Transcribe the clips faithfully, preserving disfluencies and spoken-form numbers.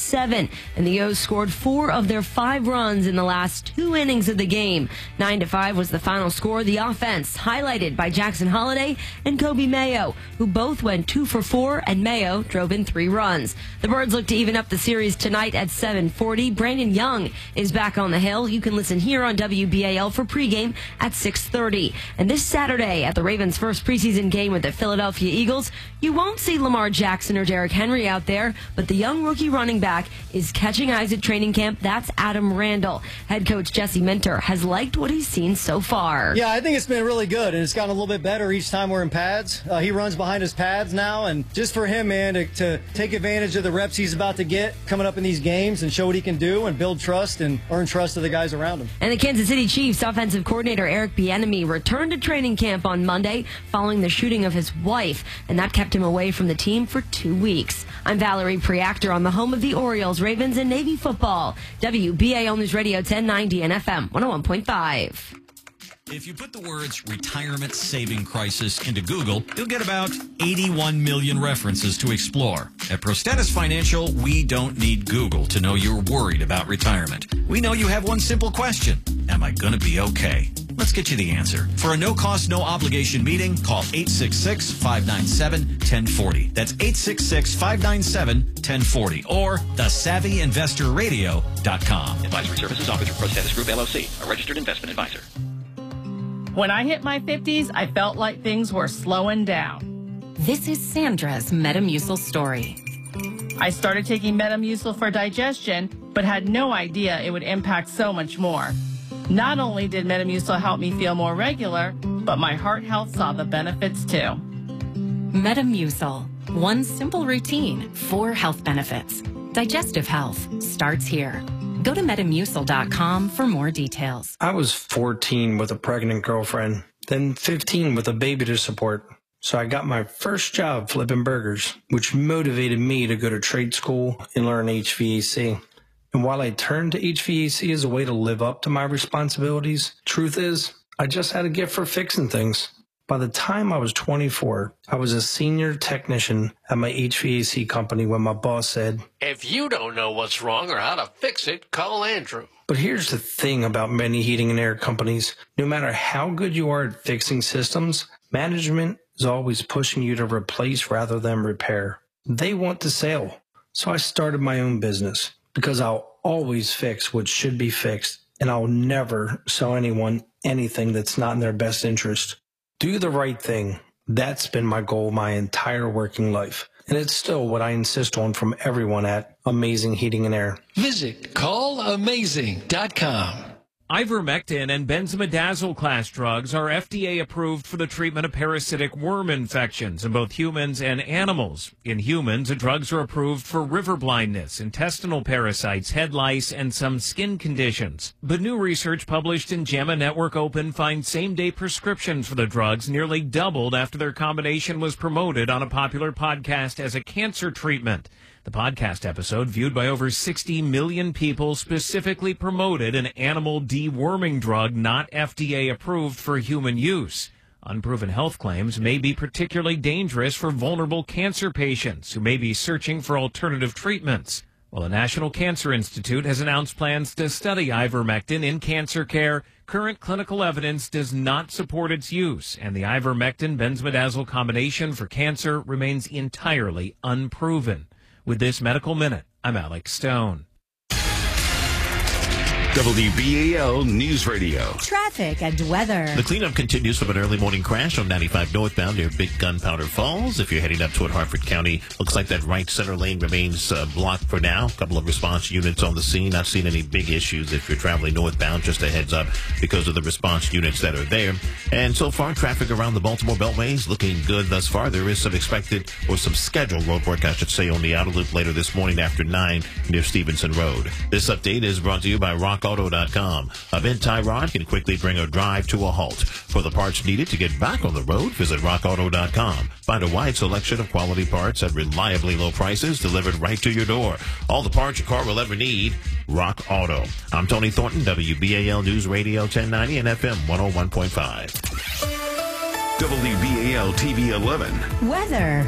seven, and the O's scored four of their five runs in the last two innings of the game. nine to five was the final score. The offense highlighted by Jackson Holliday and Kobe Mayo, who both went two for four, and Mayo drove in three runs. The Birds look to even up the series tonight at seven forty. Brandon Young is back on the hill. You can listen here on W B A L for pregame at six thirty. And this Saturday at the Ravens' first preseason game with the Philadelphia Eagles, you won't see Lamar Jackson or Derrick Henry out there, but the young rookie running back is catching eyes at training camp. That's Adam Randall. Head coach Jesse Minter has liked what he's seen so far. Yeah, I think it's been really good, and it's gotten a little bit better each time we're in pads. Uh, he runs behind his pads now, and just for him, man, to, to take advantage of the reps he's about to get coming up in these games and show what he can do and build trust and earn trust of the guys around him. And the Kansas City Chiefs offensive coordinator Eric Bieniemy returned to training camp on Monday following the shooting of his wife, and that kept him away from the team for two weeks. I'm Valerie Preactor on the home of the Orioles, Ravens, and Navy football. W B A L News Radio ten ninety and F M one oh one point five. If you put the words retirement saving crisis into Google, you'll get about eighty-one million references to explore. At Prostatus Financial, we don't need Google to know you're worried about retirement. We know you have one simple question. Am I going to be okay? Let's get you the answer. For a no-cost, no-obligation meeting, call eight six six, five nine seven, one zero four zero. That's eight six six, five nine seven, one zero four zero or the savvy investor radio dot com. Advisory services offered through Prostatus Group, L L C, a registered investment advisor. When I hit my fifties, I felt like things were slowing down. This is Sandra's Metamucil story. I started taking Metamucil for digestion, but had no idea it would impact so much more. Not only did Metamucil help me feel more regular, but my heart health saw the benefits too. Metamucil, one simple routine, four health benefits. Digestive health starts here. Go to Metamucil dot com for more details. I was fourteen with a pregnant girlfriend, then fifteen with a baby to support. So I got my first job flipping burgers, which motivated me to go to trade school and learn H V A C. And while I turned to H V A C as a way to live up to my responsibilities, truth is, I just had a gift for fixing things. By the time I was twenty-four, I was a senior technician at my H V A C company when my boss said, "If you don't know what's wrong or how to fix it, call Andrew." But here's the thing about many heating and air companies. No matter how good you are at fixing systems, management is always pushing you to replace rather than repair. They want the sale. So I started my own business because I'll always fix what should be fixed, and I'll never sell anyone anything that's not in their best interest. Do the right thing. That's been my goal my entire working life. And it's still what I insist on from everyone at Amazing Heating and Air. Visit call amazing dot com. Ivermectin and benzimidazole class drugs are F D A approved for the treatment of parasitic worm infections in both humans and animals. In humans, the drugs are approved for river blindness, intestinal parasites, head lice, and some skin conditions. But new research published in JAMA Network Open finds same-day prescriptions for the drugs nearly doubled after their combination was promoted on a popular podcast as a cancer treatment. The podcast episode, viewed by over sixty million people, specifically promoted an animal deworming drug not F D A approved for human use. Unproven health claims may be particularly dangerous for vulnerable cancer patients who may be searching for alternative treatments. While the National Cancer Institute has announced plans to study ivermectin in cancer care, current clinical evidence does not support its use, and the ivermectin-benzimidazole combination for cancer remains entirely unproven. With this Medical Minute, I'm Alex Stone. W B A L News Radio. Traffic and weather. The cleanup continues from an early morning crash on ninety-five northbound near Big Gunpowder Falls. If you're heading up toward Hartford County, looks like that right center lane remains uh, blocked for now. A couple of response units on the scene. Not seeing any big issues if you're traveling northbound. Just a heads up because of the response units that are there. And so far, traffic around the Baltimore Beltway is looking good thus far. There is some expected, or some scheduled road work, I should say, on the outer loop later this morning after nine near Stevenson Road. This update is brought to you by rock auto dot com. A bent tie rod can quickly bring a drive to a halt. For the parts needed to get back on the road, visit rock auto dot com. Find a wide selection of quality parts at reliably low prices delivered right to your door. All the parts your car will ever need. Rock Auto. I'm Tony Thornton, W B A L News Radio ten ninety and F M one oh one point five. W B A L T V eleven. Weather.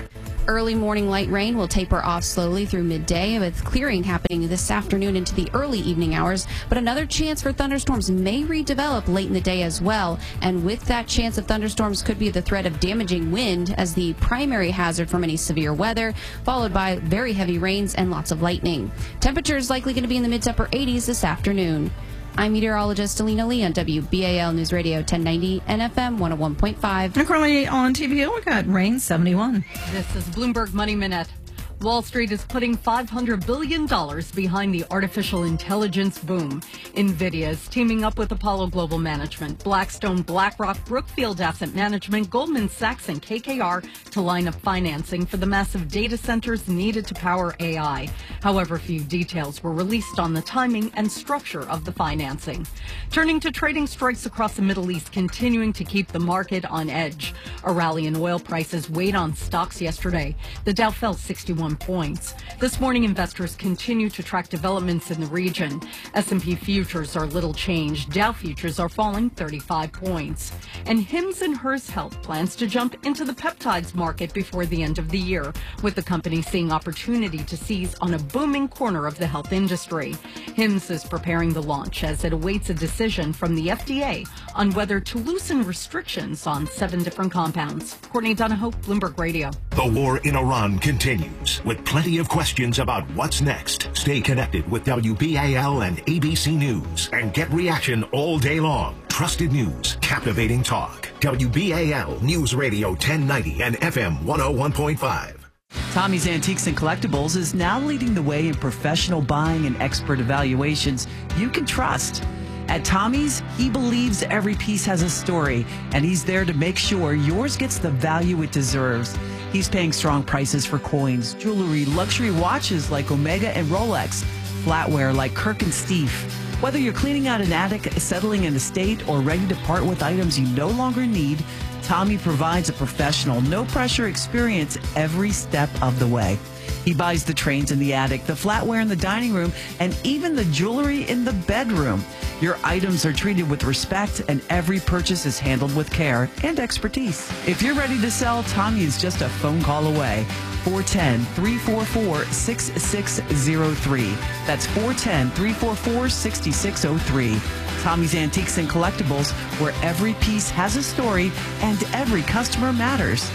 Early morning light rain will taper off slowly through midday, with clearing happening this afternoon into the early evening hours. But another chance for thunderstorms may redevelop late in the day as well. And with that chance of thunderstorms could be the threat of damaging wind as the primary hazard from any severe weather, followed by very heavy rains and lots of lightning. Temperatures likely going to be in the mid to upper eighties this afternoon. I'm meteorologist Alina Lee on W B A L News Radio ten ninety and F M one oh one point five. And currently on T V O, we got rain seventy-one. This is Bloomberg Money Minute. Wall Street is putting five hundred billion dollars behind the artificial intelligence boom. NVIDIA is teaming up with Apollo Global Management, Blackstone, BlackRock, Brookfield Asset Management, Goldman Sachs, and K K R to line up financing for the massive data centers needed to power A I. However, few details were released on the timing and structure of the financing. Turning to trading, strikes across the Middle East continuing to keep the market on edge. A rally in oil prices weighed on stocks yesterday. The Dow fell sixty-one points. This morning, investors continue to track developments in the region. S and P futures are little changed. Dow futures are falling thirty-five points. And Hims and Hers Health plans to jump into the peptides market before the end of the year, with the company seeing opportunity to seize on a booming corner of the health industry. Hims is preparing the launch as it awaits a decision from the F D A on whether to loosen restrictions on seven different compounds. Courtney Donahoe, Bloomberg Radio. The war in Iran continues. With plenty of questions about what's next, stay connected with W B A L and A B C News and get reaction all day long. Trusted news, captivating talk. W B A L News Radio ten ninety and F M one oh one point five. Tommy's Antiques and Collectibles is now leading the way in professional buying and expert evaluations you can trust. At Tommy's, he believes every piece has a story, and he's there to make sure yours gets the value it deserves. He's paying strong prices for coins, jewelry, luxury watches like Omega and Rolex, flatware like Kirk and Steve. Whether you're cleaning out an attic, settling an estate, or ready to part with items you no longer need, Tommy provides a professional, no-pressure experience every step of the way. He buys the trains in the attic, the flatware in the dining room, and even the jewelry in the bedroom. Your items are treated with respect, and every purchase is handled with care and expertise. If you're ready to sell, Tommy is just a phone call away. four one zero, three four four, six six zero three. That's four one zero, three four four, six six zero three. Tommy's Antiques and Collectibles, where every piece has a story and every customer matters.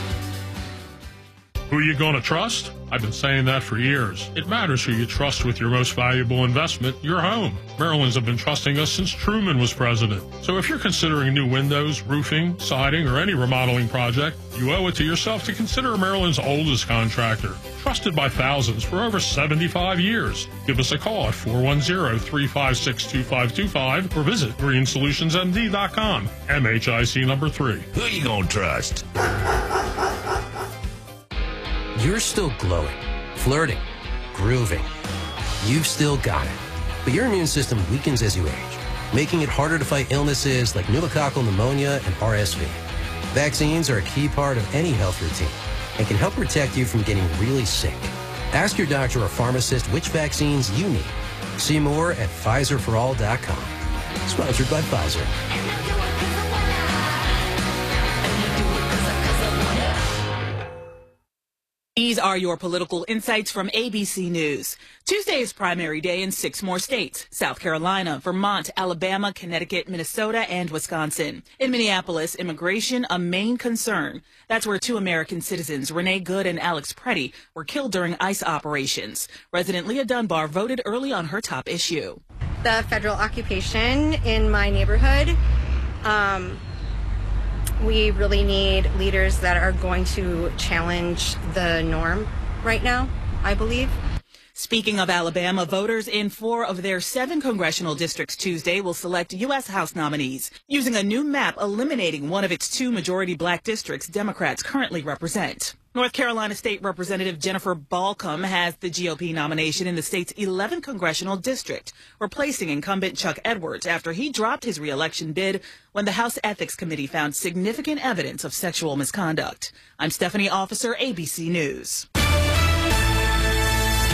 Who are you going to trust? I've been saying that for years. It matters who you trust with your most valuable investment, your home. Maryland's have been trusting us since Truman was president. So if you're considering new windows, roofing, siding, or any remodeling project, you owe it to yourself to consider Maryland's oldest contractor. Trusted by thousands for over seventy-five years. Give us a call at four one zero, three five six, two five two five or visit green solutions m d dot com. M H I C number three. Who you gonna trust? You're still glowing, flirting, grooving. You've still got it. But your immune system weakens as you age, making it harder to fight illnesses like pneumococcal pneumonia and R S V. Vaccines are a key part of any health routine and can help protect you from getting really sick. Ask your doctor or pharmacist which vaccines you need. See more at Pfizer for all dot com. Sponsored by Pfizer. These are your political insights from A B C News. Tuesday is primary day in six more states: South Carolina, Vermont, Alabama, Connecticut, Minnesota, and Wisconsin. In Minneapolis, immigration a main concern. That's where two American citizens, Renee Good and Alex Preddy, were killed during ICE operations. Resident Leah Dunbar voted early on her top issue. The federal occupation in my neighborhood. Um, We really need leaders that are going to challenge the norm right now, I believe. Speaking of Alabama, voters in four of their seven congressional districts Tuesday will select U S House nominees using a new map eliminating one of its two majority black districts Democrats currently represent. North Carolina State Representative Jennifer Balcom has the G O P nomination in the state's eleventh congressional district, replacing incumbent Chuck Edwards after he dropped his reelection bid when the House Ethics Committee found significant evidence of sexual misconduct. I'm Stephanie Officer, A B C News.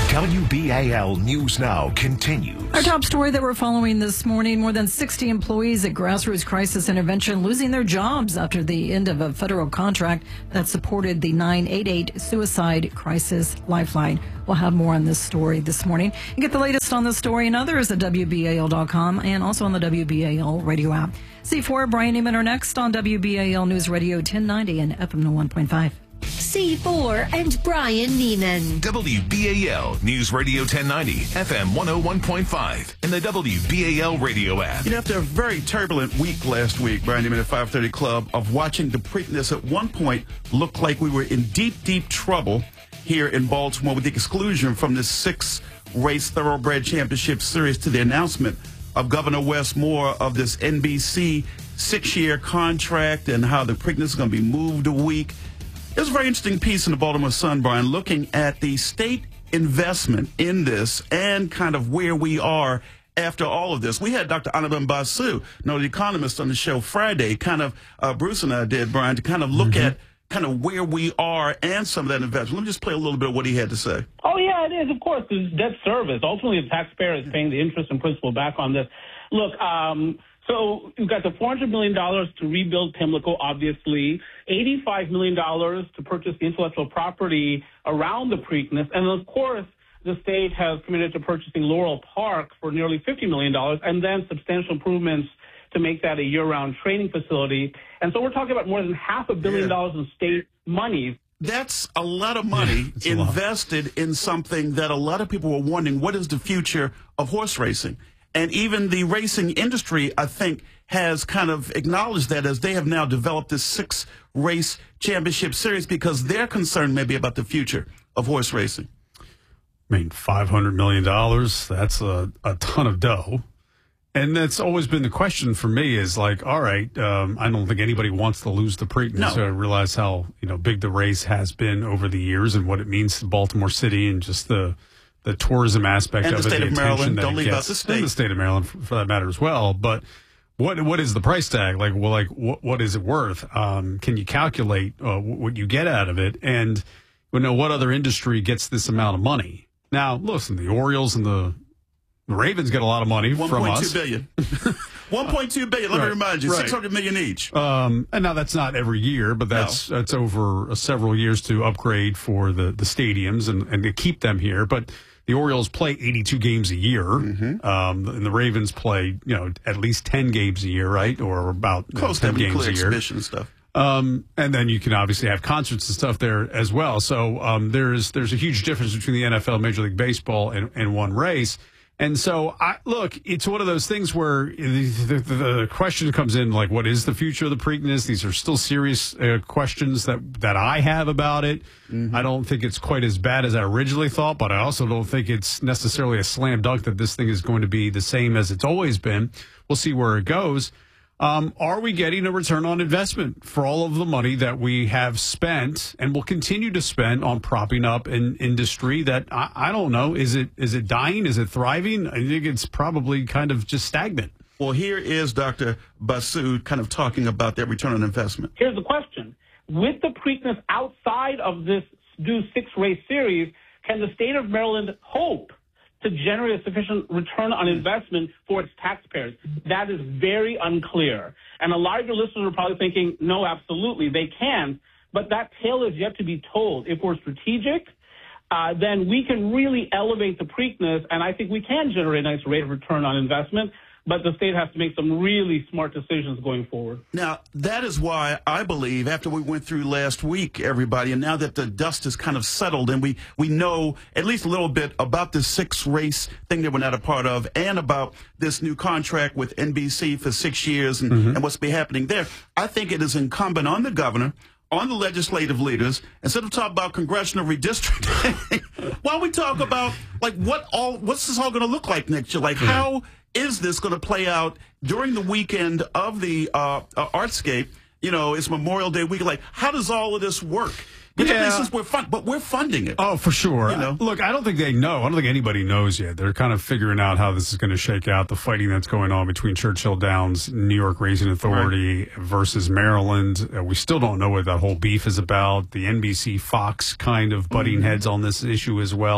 W B A L News Now continues. Our top story that we're following this morning, more than sixty employees at Grassroots Crisis Intervention losing their jobs after the end of a federal contract that supported the nine eight eight Suicide Crisis Lifeline. We'll have more on this story this morning. You get the latest on this story and others at W B A L dot com and also on the W B A L radio app. C four, Brian Neiman are next on W B A L News Radio ten ninety and F M one point five. C four and Brian Neiman. W B A L News Radio ten ninety, F M one oh one point five, and the W B A L radio app. You know, after a very turbulent week last week, Brian Neiman at five thirty Club, of watching the Preakness at one point look like we were in deep, deep trouble here in Baltimore with the exclusion from this six-race Thoroughbred Championship Series to the announcement of Governor Wes Moore of this N B C six-year contract and how the Preakness is going to be moved a week. It was a very interesting piece in the Baltimore Sun, Brian, looking at the state investment in this and kind of where we are after all of this. We had Doctor Anubhav Basu, noted economist, on the show Friday, kind of, uh, Bruce and I did, Brian, to kind of look mm-hmm. at kind of where we are and some of that investment. Let me just play a little bit of what he had to say. Oh, yeah, it is, of course. It's debt service. Ultimately, the taxpayer is paying the interest and principal back on this. Look, um, so you've got the four hundred million dollars to rebuild Pimlico, obviously, eighty-five million dollars to purchase the intellectual property around the Preakness, and of course, the state has committed to purchasing Laurel Park for nearly fifty million dollars, and then substantial improvements to make that a year-round training facility. And so we're talking about more than half a billion yeah. dollars in state money. That's a lot of money yeah, invested in something that a lot of people were wondering, what is the future of horse racing? And even the racing industry, I think, has kind of acknowledged that as they have now developed this six-race championship series because they're concerned maybe about the future of horse racing. I mean, five hundred million dollars, that's a, a ton of dough. And that's always been the question for me is like, all right, um, I don't think anybody wants to lose the Preakness. No. So I realize how, you know, big the race has been over the years and what it means to Baltimore City and just the the tourism aspect and of the it. state the of Maryland, that don't leave gets, out the state. And the state of Maryland, for, for that matter, as well. But what what is the price tag? Like, well, like what what is it worth? Um, can you calculate uh, what you get out of it? And you know, what other industry gets this amount of money? Now, listen, the Orioles and the The Ravens get a lot of money from us. one point two billion dollars. one point two billion dollars, let right, me remind you, right. six hundred million dollars each. Um, and now that's not every year, but that's no. that's over uh, several years to upgrade for the, the stadiums and, and to keep them here. But the Orioles play eighty-two games a year, mm-hmm. um, and the Ravens play, you know, at least ten games a year, right? Or about close know, ten to games clear a year. Exhibition and stuff. Um, and then you can obviously have concerts and stuff there as well. So um, there's there's a huge difference between the N F L, Major League Baseball, and, and one race. And so, I, look, it's one of those things where the, the, the question comes in, like, what is the future of the Preakness? These are still serious uh, questions that, that I have about it. Mm-hmm. I don't think it's quite as bad as I originally thought, but I also don't think it's necessarily a slam dunk that this thing is going to be the same as it's always been. We'll see where it goes. Um, are we getting a return on investment for all of the money that we have spent and will continue to spend on propping up an industry that I, I don't know, is it is it dying? Is it thriving? I think it's probably kind of just stagnant. Well, here is Doctor Basu kind of talking about that return on investment. Here's the question. With the Preakness outside of this new six-race series, can the state of Maryland hope to generate a sufficient return on investment for its taxpayers? That is very unclear. And a lot of your listeners are probably thinking, no, absolutely, they can. But that tale is yet to be told. If we're strategic, uh, then we can really elevate the Preakness, and I think we can generate a nice rate of return on investment. But the state has to make some really smart decisions going forward. Now, that is why I believe after we went through last week, everybody, and now that the dust has kind of settled and we, we know at least a little bit about this six-race thing that we're not a part of and about this new contract with N B C for six years and, mm-hmm. and what's been happening there, I think it is incumbent on the governor, on the legislative leaders, instead of talking about congressional redistricting, why don't we talk about, like, what all what's this all going to look like next year? Like, mm-hmm. how is this going to play out during the weekend of the uh, uh, Artscape? You know, it's Memorial Day weekend. Like, how does all of this work? Yeah. Since we're fun, but we're funding it. Oh, for sure. You know? Look, I don't think they know. I don't think anybody knows yet. They're kind of figuring out how this is going to shake out, the fighting that's going on between Churchill Downs, New York Racing Authority right. versus Maryland. Uh, we still don't know what that whole beef is about. The N B C Fox kind of butting mm-hmm. heads on this issue as well.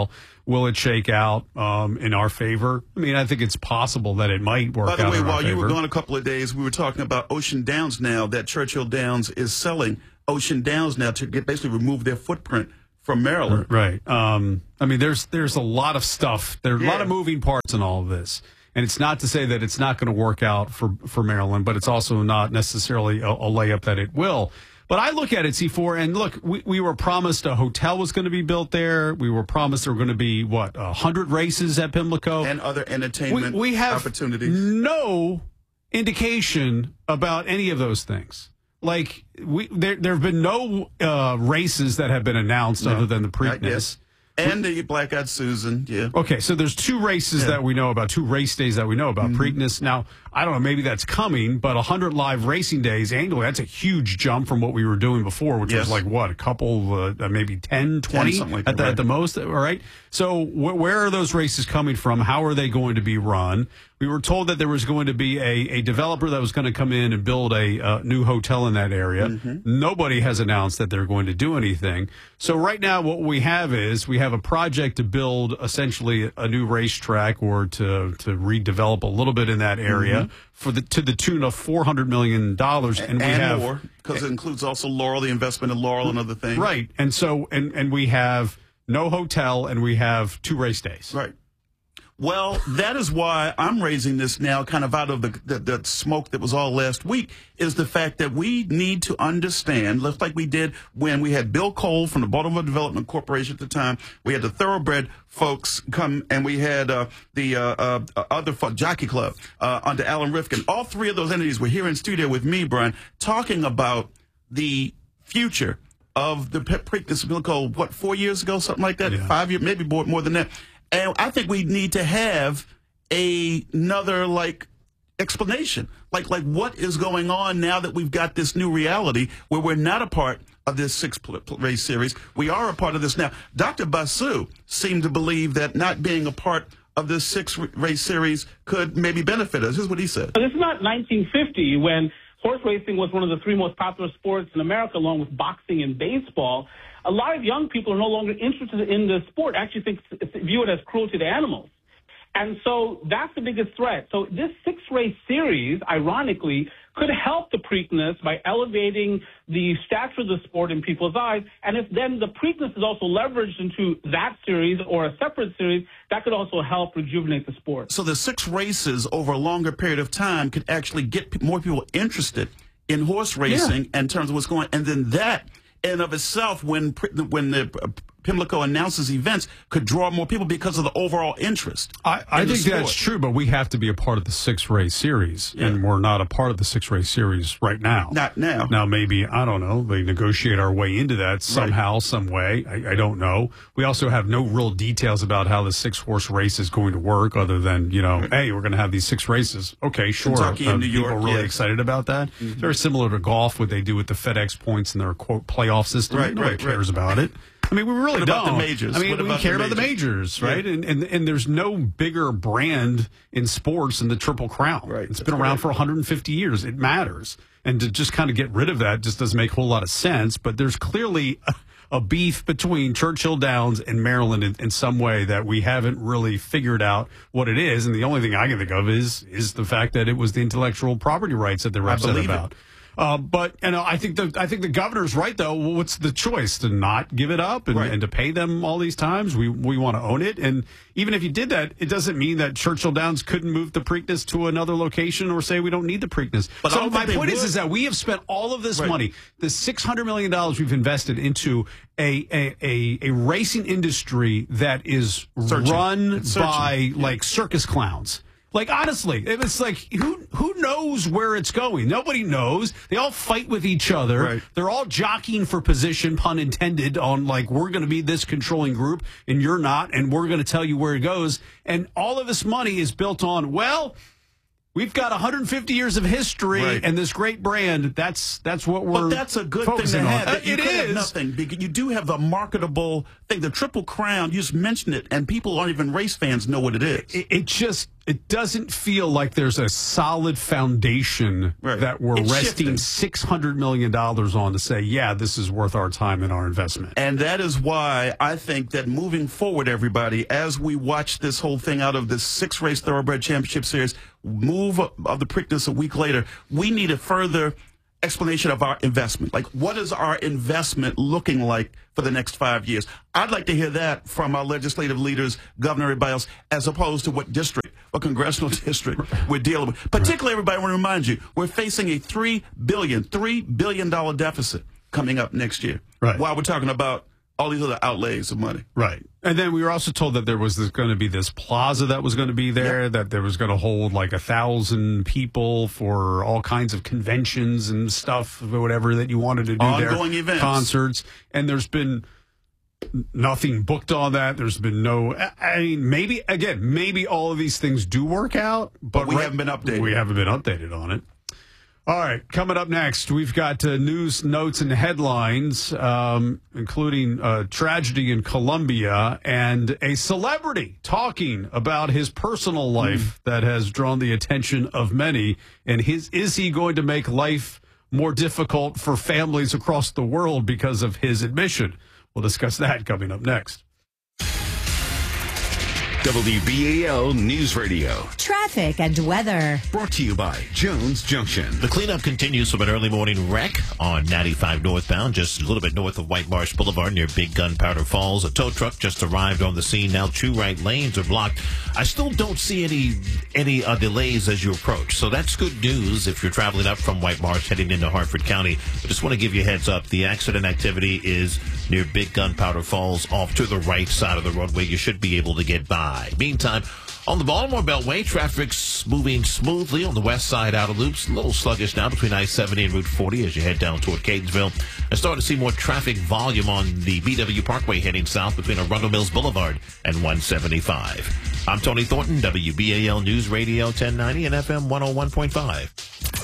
will it shake out um, in our favor? I mean, I think it's possible that it might work out. By the way, in our while you favor. were gone a couple of days, we were talking about Ocean Downs now, that Churchill Downs is selling Ocean Downs now to get basically remove their footprint from Maryland. Right. Um, I mean, there's there's a lot of stuff. There are a Yeah. lot of moving parts in all of this. And it's not to say that it's not going to work out for, for Maryland, but it's also not necessarily a, a layup that it will. But I look at it, C four, and look, we, we were promised a hotel was going to be built there. We were promised there were going to be, what, one hundred races at Pimlico? And other entertainment we, we have opportunities. No indication about any of those things. Like, we there there have been no uh, races that have been announced No, other than the not yet. Preakness. And the Black Eyed Susan, yeah. Okay, so there's two races Yeah. that we know about, two race days that we know about. Mm-hmm. Preakness, now, I don't know, maybe that's coming, but one hundred live racing days annually, that's a huge jump from what we were doing before, which Yes. was like, what, a couple, uh, maybe ten, twenty something like at, that, the, right. at the most, all right? So wh- where are those races coming from? How are they going to be run? We were told that there was going to be a, a developer that was going to come in and build a uh, new hotel in that area. Mm-hmm. Nobody has announced that they're going to do anything. So right now what we have is we have a project to build essentially a new racetrack or to, to redevelop a little bit in that area Mm-hmm. for the to the tune of four hundred million dollars. And, we and have more, because it includes also Laurel, the investment in Laurel and other things. Right. And so and, and we have no hotel and we have two race days. Right. Well, that is why I'm raising this now, kind of out of the, the, the smoke that was all last week, is the fact that we need to understand, just like we did when we had Bill Cole from the Baltimore Development Corporation at the time. We had the Thoroughbred folks come, and we had uh, the uh, uh, other folk, Jockey Club uh, under Alan Rifkin. All three of those entities were here in studio with me, Brian, talking about the future of the Preakness Pimlico, what, four years ago, something like that? Yeah. Five years, maybe more, more than that. And I think we need to have a, another, like, explanation. Like, like what is going on now that we've got this new reality where we're not a part of this six-race series. We are a part of this now. Doctor Basu seemed to believe that not being a part of this six-race series could maybe benefit us. Here's what he said. This is not nineteen fifty when horse racing was one of the three most popular sports in America, along with boxing and baseball. A lot of young people are no longer interested in the sport, actually think, view it as cruelty to animals. And so that's the biggest threat. So this six-race series, ironically, could help the Preakness by elevating the stature of the sport in people's eyes. And if then the Preakness is also leveraged into that series or a separate series, that could also help rejuvenate the sport. So the six races over a longer period of time could actually get p- more people interested in horse racing Yeah. in terms of what's going on. And then that in of itself, when when the uh, Pimlico announces events, could draw more people because of the overall interest. I, I in the think sport. that's true, but we have to be a part of the six race series, Yeah. and we're not a part of the six race series right now. Not now. Now, maybe, I don't know, they negotiate our way into that somehow, some way. I, I don't know. We also have no real details about how the six horse race is going to work, other than, you know, hey, we're going to have these six races. Okay, sure. Kentucky and New people York, are really yeah. excited about that. Mhm. Very similar to golf, what they do with the FedEx points and their quote playoff system. Right, Nobody right, cares right. about it. I mean, we really What don't. about the majors? I mean, What we about care the about the majors, right? Yeah. And, and and there's no bigger brand in sports than the Triple Crown. Right, It's that's been around correct. for one hundred fifty years. It matters. And to just kind of get rid of that just doesn't make a whole lot of sense. But there's clearly a, a beef between Churchill Downs and Maryland in, in some way that we haven't really figured out what it is. And the only thing I can think of is is the fact that it was the intellectual property rights that they're I upset believe it. about. Uh, but you know, I think the I think the governor's right though. Well, what's the choice? To not give it up and, Right. and to pay them all these times? We we want to own it, and even if you did that, it doesn't mean that Churchill Downs couldn't move the Preakness to another location or say we don't need the Preakness. But I so don't my think they point is, would. is that we have spent all of this Right. money, the six hundred million dollars we've invested into a a, a a racing industry that is Searching. run It's searching. by Yeah. like circus clowns. Like, honestly, it's like, who who knows where it's going? Nobody knows. They all fight with each other. Right. They're all jockeying for position, pun intended, on like, we're going to be this controlling group and you're not, and we're going to tell you where it goes. And all of this money is built on, well, we've got one hundred fifty years of history Right. and this great brand. That's that's what we're But that's a good thing to focusing have. on. That you Uh, it could have is. nothing. because You do have the marketable thing. The Triple Crown, you just mentioned it, and people aren't even race fans know what it is. It, it just it doesn't feel like there's a solid foundation Right. that we're It's resting shifting. six hundred million dollars on to say, yeah, this is worth our time and our investment. And that is why I think that moving forward, everybody, as we watch this whole thing out of this six-race Thoroughbred Championship Series, move of the Preakness a week later, we need a further explanation of our investment. Like, what is our investment looking like for the next five years? I'd like to hear that from our legislative leaders, Governor, everybody else, as opposed to what district or congressional district we're dealing with. Particularly, everybody, I want to remind you, we're facing a three billion dollars, three billion dollars deficit coming up next year. Right. While we're talking about all these other outlays of money. Right. And then we were also told that there was going to be this plaza that was going to be there, that there was going to hold like a thousand people for all kinds of conventions and stuff, or whatever that you wanted to do there. Ongoing events. Concerts. And there's been nothing booked on that. There's been no, I mean, maybe, again, maybe all of these things do work out, but, But we right- haven't been updated. We haven't been updated on it. All right, coming up next, we've got uh, news, notes, and headlines, um, including uh, tragedy in Colombia and a celebrity talking about his personal life that has drawn the attention of many. And his is he going to make life more difficult for families across the world because of his admission? We'll discuss that coming up next. W B A L News Radio. Traffic and weather. Brought to you by Jones Junction. The cleanup continues from an early morning wreck on ninety-five northbound, just a little bit north of White Marsh Boulevard near Big Gunpowder Falls. A tow truck just arrived on the scene. Now two right lanes are blocked. I still don't see any any uh, delays as you approach, so that's good news if you're traveling up from White Marsh heading into Hartford County. I just want to give you a heads up. The accident activity is near Big Gunpowder Falls off to the right side of the roadway. You should be able to get by. Meantime, on the Baltimore Beltway, traffic's moving smoothly on the west side out of loops. A little sluggish now between I seventy and Route forty as you head down toward Catonsville. I started to see more traffic volume on the B W Parkway heading south between Arundel Mills Boulevard and one seventy-five. I'm Tony Thornton, W B A L News Radio ten ninety and F M one oh one point five.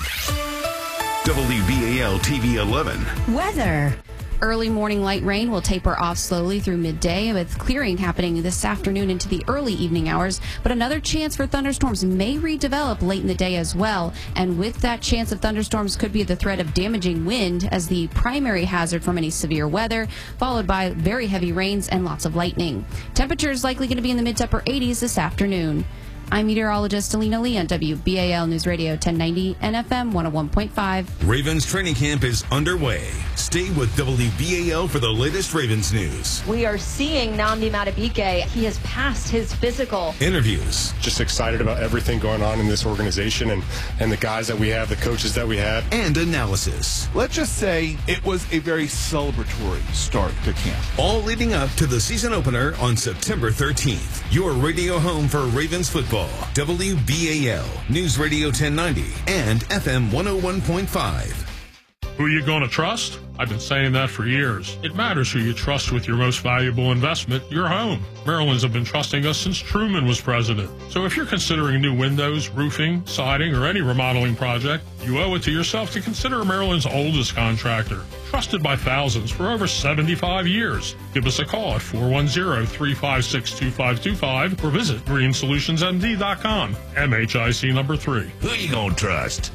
W B A L T V eleven. Weather. Early morning light rain will taper off slowly through midday, with clearing happening this afternoon into the early evening hours. But another chance for thunderstorms may redevelop late in the day as well. And with that chance of thunderstorms could be the threat of damaging wind as the primary hazard from any severe weather, followed by very heavy rains and lots of lightning. Temperatures likely going to be in the mid to upper eighties this afternoon. I'm meteorologist Alina Lee on W B A L News Radio ten ninety and F M one oh one point five. Ravens training camp is underway. Stay with W B A L for the latest Ravens news. We are seeing Nnamdi Madubuike. He has passed his physical. Interviews. Just excited about everything going on in this organization and, and the guys that we have, the coaches that we have. And analysis. Let's just say it was a very celebratory start to camp. All leading up to the season opener on September thirteenth. Your radio home for Ravens football. W B A L News Radio ten ninety and F M one oh one point five. Who are you going to trust? I've been saying that for years. It matters who you trust with your most valuable investment, your home. Maryland's have been trusting us since Truman was president. So if you're considering new windows, roofing, siding, or any remodeling project, you owe it to yourself to consider Maryland's oldest contractor. Trusted by thousands for over seventy-five years. Give us a call at four one zero, three five six, two five two five or visit green solutions m d dot com. M H I C number three. Who you gonna trust?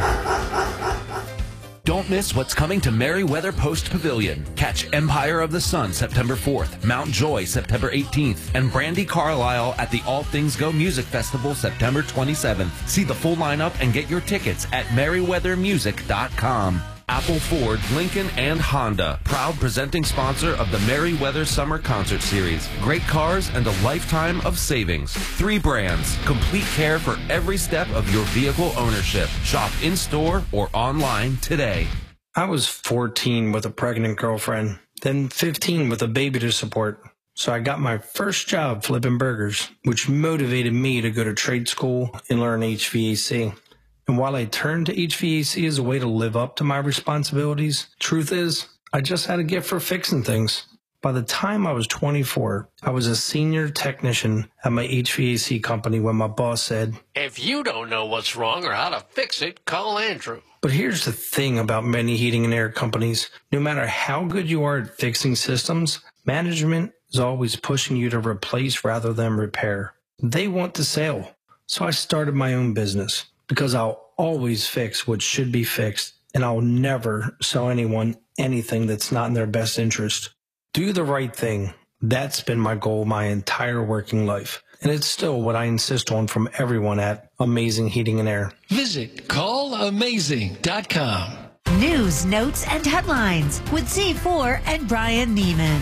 Don't miss what's coming to Merriweather Post Pavilion. Catch Empire of the Sun September fourth, Mount Joy September eighteenth, and Brandy Carlisle at the All Things Go Music Festival September twenty-seventh. See the full lineup and get your tickets at merriweather music dot com. Apple, Ford, Lincoln, and Honda, proud presenting sponsor of the Merriweather Summer Concert Series. Great cars and a lifetime of savings. Three brands, complete care for every step of your vehicle ownership. Shop in-store or online today. I was fourteen with a pregnant girlfriend, then fifteen with a baby to support. So I got my first job flipping burgers, which motivated me to go to trade school and learn H V A C. And while I turned to H V A C as a way to live up to my responsibilities, truth is, I just had a gift for fixing things. By the time I was twenty-four, I was a senior technician at my H V A C company when my boss said, If you don't know what's wrong or how to fix it, call Andrew. But here's the thing about many heating and air companies. No matter how good you are at fixing systems, management is always pushing you to replace rather than repair. They want the sale. So I started my own business because I'll always fix what should be fixed, and I'll never sell anyone anything that's not in their best interest. Do the right thing. That's been my goal my entire working life. And it's still what I insist on from everyone at Amazing Heating and Air. Visit call amazing dot com. News, notes, and headlines with Z four and Brian Neiman.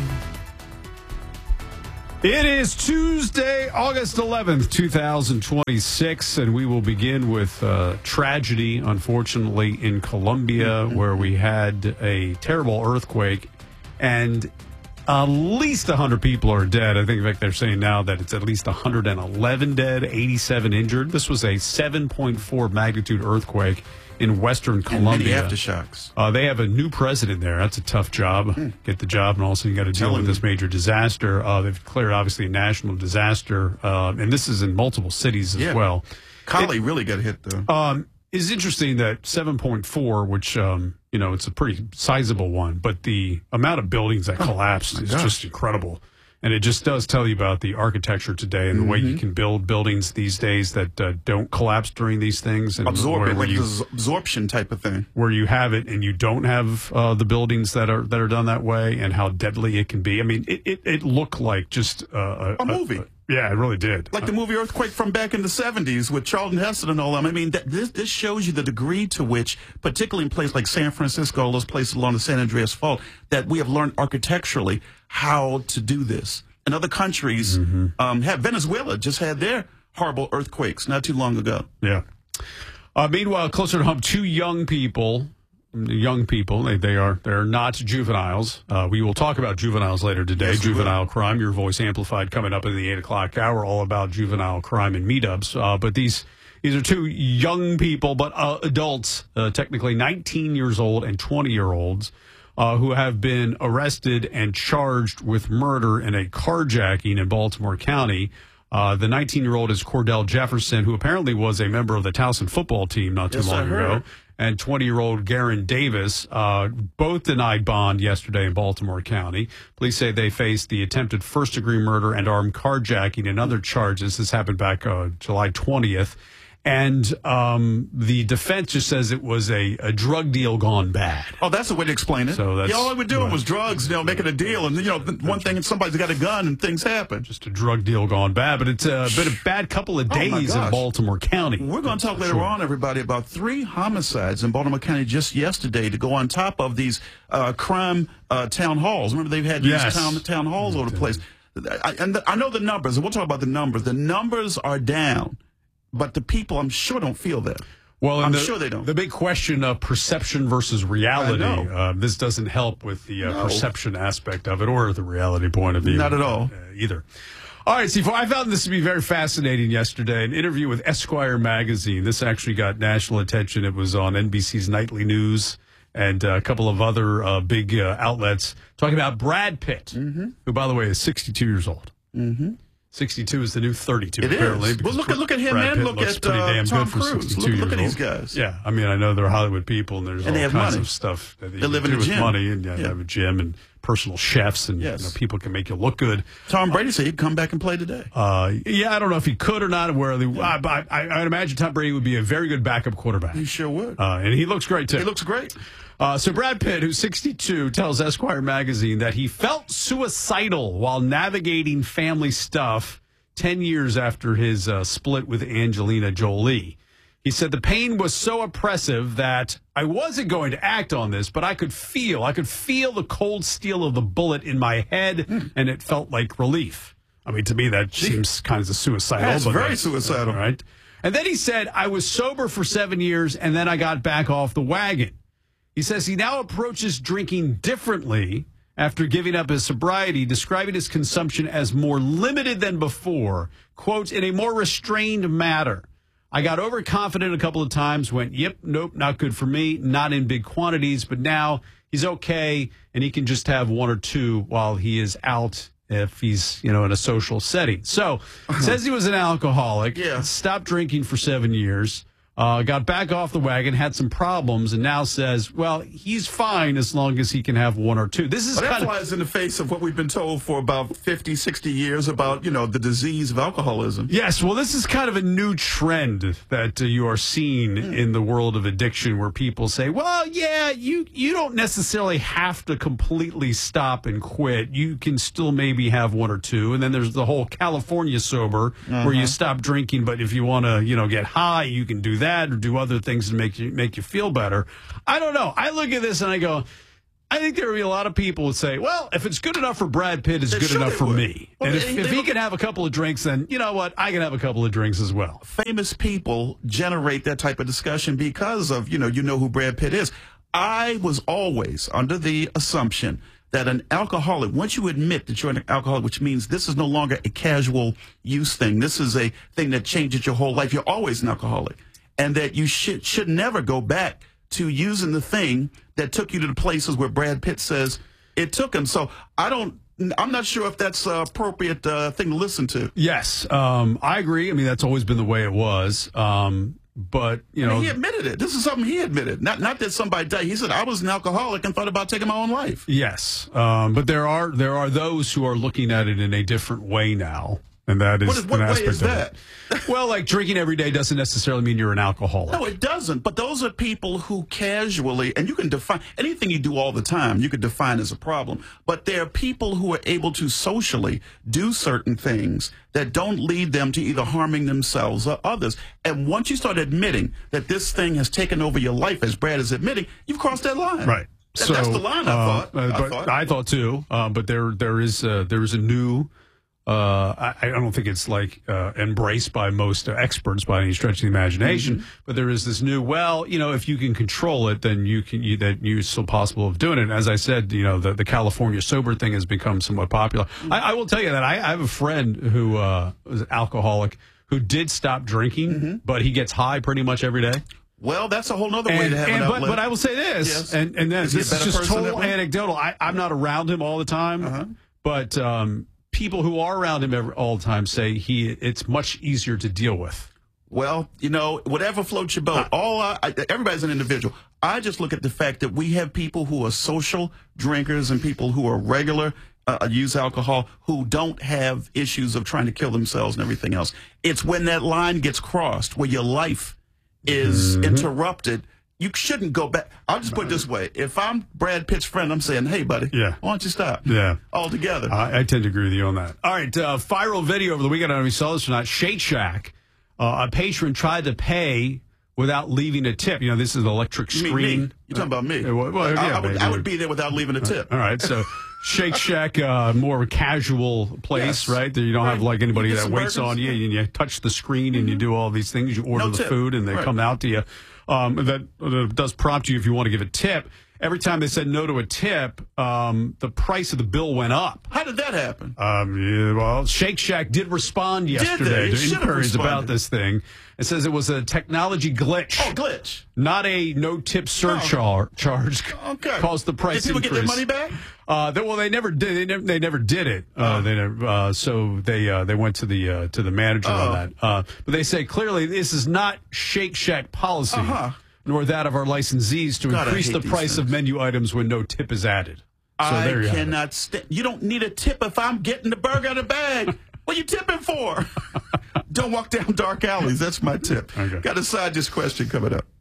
It is Tuesday, August eleventh, twenty twenty-six, and we will begin with uh, tragedy, unfortunately, in Colombia, where we had a terrible earthquake, and at least one hundred people are dead. I think, in fact, they're saying now that it's at least one hundred eleven dead, eighty-seven injured. This was a seven point four magnitude earthquake in western Colombia. And many aftershocks. Uh, they have a new president there. That's a tough job. Mm. Get the job, and also you got to deal with this major disaster. Uh, they've declared, obviously, a national disaster, uh, and this is in multiple cities as yeah. well. Cali it, really got hit, though. Um, it's interesting that seven point four, which, um, you know, it's a pretty sizable one, but the amount of buildings that collapsed oh, is gosh. just incredible. And it just does tell you about the architecture today and the mm-hmm. way you can build buildings these days that uh, don't collapse during these things. And Absorb it, like you, this absorption type of thing. Where you have it and you don't have uh, the buildings that are that are done that way, and how deadly it can be. I mean, it, it, it looked like just uh, a, a movie. A, a, yeah, it really did. Like the movie Earthquake from back in the seventies with Charlton Heston and all them. I mean, that, this, this shows you the degree to which, particularly in places like San Francisco, all those places along the San Andreas Fault, that we have learned architecturally how to do this. And other countries mm-hmm. um, have. Venezuela just had their horrible earthquakes not too long ago. Yeah. Uh, meanwhile, closer to home, two young people, young people, they, they are they're not juveniles. Uh, we will talk about juveniles later today. Yes, juvenile crime, your voice amplified, coming up in the eight o'clock hour, all about juvenile crime and meetups. Uh, but these these are two young people, but uh, adults, uh, technically nineteen years old and twenty year olds. Uh, who have been arrested and charged with murder in a carjacking in Baltimore County. Uh, the nineteen-year-old is Cordell Jefferson, who apparently was a member of the Towson football team not too yes, long ago, and twenty-year-old Garen Davis, uh, both denied bond yesterday in Baltimore County. Police say they faced the attempted first-degree murder and armed carjacking and other charges. This happened back uh, July twentieth. And um, the defense just says it was a, a drug deal gone bad. Oh, that's the way to explain it. So that's, yeah, all they were doing right. was drugs, you know, making a deal. And, you know, one thing, somebody's got a gun and things happen. Just a drug deal gone bad. But it's uh, been a bad couple of days oh in Baltimore County. We're going to talk later sure. on, everybody, about three homicides in Baltimore County just yesterday to go on top of these uh, crime uh, town halls. Remember, they've had these yes. town, town halls all over the place. I, and the, I know the numbers, and we'll talk about the numbers. The numbers are down. But the people, I'm sure, don't feel that. Well, I'm the, sure they don't. The big question of perception versus reality, uh, this doesn't help with the uh, no. perception aspect of it or the reality point of view. Not at all. Uh, either. All right, Steve, I found this to be very fascinating yesterday. An interview with Esquire magazine. This actually got national attention. It was on N B C's Nightly News and uh, a couple of other uh, big uh, outlets talking about Brad Pitt, mm-hmm. who, by the way, is sixty-two years old. Mm-hmm. sixty-two is the new thirty-two, it apparently. Is. Well, look at look at him Brad and Pitt look at pretty uh, damn Tom good for Cruise. Look, look at these guys. Yeah, I mean, I know they're Hollywood people, and there's and all all kinds money. of stuff that they, they live in do a with gym. money, and yeah, yeah. they have a gym and personal chefs, and yes. you know, people can make you look good. Tom Brady said he'd come back and play today. Uh, yeah, I don't know if he could or not. Where they, yeah. I, I, I'd imagine Tom Brady would be a very good backup quarterback. He sure would, uh, and he looks great too. He looks great. Uh, so Brad Pitt, who's sixty-two, tells Esquire magazine that he felt suicidal while navigating family stuff ten years after his uh, split with Angelina Jolie. He said the pain was so oppressive that I wasn't going to act on this, but I could feel, I could feel the cold steel of the bullet in my head, mm. and it felt like relief. I mean, to me, that Gee. seems kind of suicidal. That's but very that's, suicidal. Right? And then he said, I was sober for seven years, and then I got back off the wagon. He says he now approaches drinking differently after giving up his sobriety, describing his consumption as more limited than before, quote, in a more restrained manner. I got overconfident a couple of times, went, yep, nope, not good for me, not in big quantities, but now he's okay, and he can just have one or two while he is out if he's, you know, in a social setting. So, says he was an alcoholic, yeah. stopped drinking for seven years, Uh, got back off the wagon, had some problems, and now says, well, he's fine as long as he can have one or two. This is But that kind of, flies in the face of what we've been told for about fifty, sixty years about, you know, the disease of alcoholism. Yes, well, this is kind of a new trend that uh, you are seeing mm. in the world of addiction, where people say, well, yeah, you, you don't necessarily have to completely stop and quit. You can still maybe have one or two. And then there's the whole California sober, uh-huh. where you stop drinking, but if you want to, you know, get high, you can do that. that or do other things to make you make you feel better. I don't know. I look at this and I go, I think there would be a lot of people who say, well, if it's good enough for Brad Pitt, it's good sure enough for would. me. Well, and if, they, if they he look, can have a couple of drinks, then you know what? I can have a couple of drinks as well. Famous people generate that type of discussion because of, you know, you know who Brad Pitt is. I was always under the assumption that an alcoholic, once you admit that you're an alcoholic, which means this is no longer a casual use thing, this is a thing that changes your whole life. You're always an alcoholic. And that you should should never go back to using the thing that took you to the places where Brad Pitt says it took him. So I don't, I'm not sure if that's an appropriate uh, thing to listen to. Yes, um, I agree. I mean, that's always been the way it was. Um, but, you I know. mean, he admitted it. This is something he admitted. Not not that somebody died. He said, I was an alcoholic and thought about taking my own life. Yes. Um, but there are there are those who are looking at it in a different way now. And that is, what is what an way aspect is of that? It. Well, like drinking every day doesn't necessarily mean you're an alcoholic. No, it doesn't. But those are people who casually, and you can define anything you do all the time, you could define as a problem. But there are people who are able to socially do certain things that don't lead them to either harming themselves or others. And once you start admitting that this thing has taken over your life, as Brad is admitting, you've crossed that line. Right. That, so, that's the line, I uh, thought. Uh, I but thought. I thought too. Uh, but there, there is, uh, there is a new. Uh, I, I don't think it's like uh, embraced by most uh, experts by any stretch of the imagination. Mm-hmm. But there is this new. Well, you know, if you can control it, then you can. You, that you're still possible of doing it. And as I said, you know, the, the California sober thing has become somewhat popular. Mm-hmm. I, I will tell you that I, I have a friend who uh, was an alcoholic who did stop drinking, mm-hmm. but he gets high pretty much every day. Well, that's a whole other way and, to have and, an but, outlet. but I will say this, yes. and, and then is this is just total way? anecdotal. I, I'm not around him all the time, uh-huh. but um, people who are around him every, all the time say he it's much easier to deal with. Well, you know, whatever floats your boat. All I, I, everybody's an individual. I just look at the fact that we have people who are social drinkers and people who are regular uh, use alcohol who don't have issues of trying to kill themselves and everything else. It's when that line gets crossed where your life is mm-hmm. interrupted. You shouldn't go back. I'll just put it this way. If I'm Brad Pitt's friend, I'm saying, hey, buddy, yeah. why don't you stop? Yeah. Altogether. I, I tend to agree with you on that. All right. Uh, viral video over the weekend. I don't know if you saw this or not. Shake Shack. Uh, a patron tried to pay without leaving a tip. You know, this is an electric screen. Me, me. You're talking about me. Uh, well, well, yeah, I, I, would, I would be there without leaving a tip. All right. So Shake Shack, uh, more casual place, yes. right? You don't right. have like anybody that waits burgers. on you, and you touch the screen, mm-hmm. and you do all these things. You order no the tip. food, and they right. come out to you. Um, that uh, does prompt you if you want to give a tip. Every time they said no to a tip, um, the price of the bill went up. How did that happen? Um, yeah, well, Shake Shack did respond yesterday did to inquiries about this thing. It says it was a technology glitch. Oh, glitch. Not a no-tip surcharge no. okay. caused the price Did people increase. get their money back? Uh, they, well, they never did. They never, they never did it. Uh, oh. they never, uh, so they uh, they went to the uh, to the manager oh. on that. Uh, but they say clearly this is not Shake Shack policy. Uh-huh. Nor that of our licensees to God, increase the price things. of menu items when no tip is added. So I there you cannot stand. You don't need a tip if I'm getting the burger out of the bag. What are you tipping for? Don't walk down dark alleys. That's my tip. Okay. Got a side dish question coming up.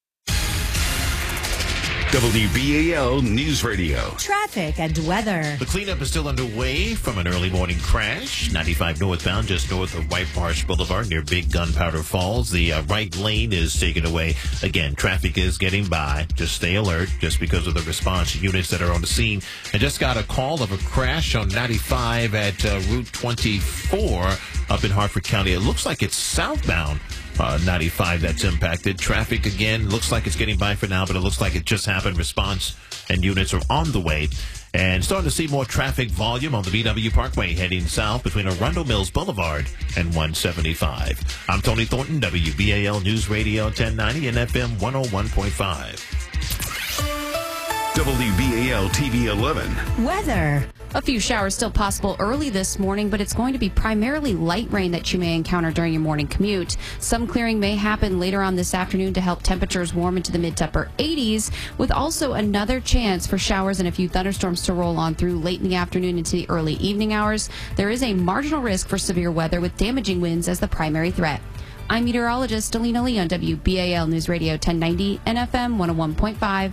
W B A L News Radio. Traffic and weather. The cleanup is still underway from an early morning crash. ninety-five northbound, just north of White Marsh Boulevard near Big Gunpowder Falls. The uh, right lane is taken away. Again, traffic is getting by. Just stay alert just because of the response units that are on the scene. I just got a call of a crash on ninety-five at uh, Route twenty-four up in Hartford County. It looks like it's southbound. Uh, ninety-five that's impacted. Traffic, again, looks like it's getting by for now, but it looks like it just happened. Response and units are on the way. And starting to see more traffic volume on the B W Parkway heading south between Arundel Mills Boulevard and one seventy-five. I'm Tony Thornton, W B A L News Radio ten ninety and F M one oh one point five. W B A L T V eleven. Weather. A few showers still possible early this morning, but it's going to be primarily light rain that you may encounter during your morning commute. Some clearing may happen later on this afternoon to help temperatures warm into the mid to upper eighties, with also another chance for showers and a few thunderstorms to roll on through late in the afternoon into the early evening hours. There is a marginal risk for severe weather with damaging winds as the primary threat. I'm meteorologist Delina Lee on W B A L News Radio ten ninety and F M one oh one point five.